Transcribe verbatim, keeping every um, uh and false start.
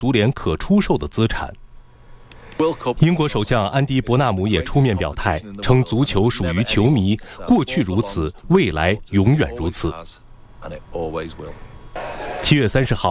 足联可出售的资产。英国首相安迪·伯纳姆也出面表态，称足球属于球迷，过去如此，未来永远如此。七月三十号。